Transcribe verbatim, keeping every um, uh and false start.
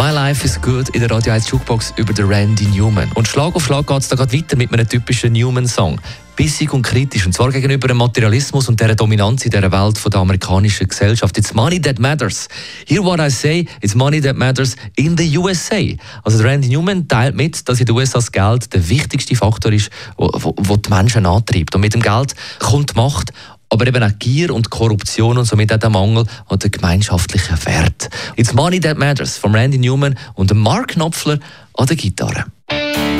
My Life is Good in der Radio eins Jukebox über den Randy Newman. Und Schlag auf Schlag geht es da gerade weiter mit einem typischen Newman-Song. Bissig und kritisch, und zwar gegenüber dem Materialismus und der Dominanz in dieser Welt von der amerikanischen Gesellschaft. It's money that matters. Hear what I say, it's money that matters in the U S A. Also der Randy Newman teilt mit, dass in den U S A das Geld der wichtigste Faktor ist, der die Menschen antreibt. Und mit dem Geld kommt Macht, aber eben auch Gier und Korruption und somit auch der Mangel an den gemeinschaftlichen Wert. It's money that matters von Randy Newman und Mark Knopfler an der Gitarre.